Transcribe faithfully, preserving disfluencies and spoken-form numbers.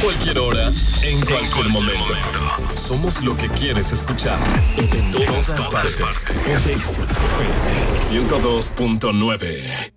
cualquier hora, en cualquier momento. Somos lo que quieres escuchar. En todas partes. ciento dos punto nueve